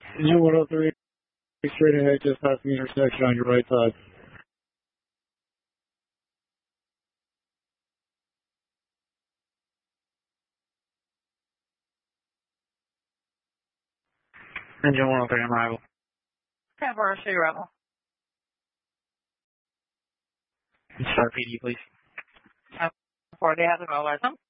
Engine 103, straight ahead, just past the intersection on your right side. Engine 103 on arrival. 10-4, arrival. Start PD, please. 10-4, they have the mobile license.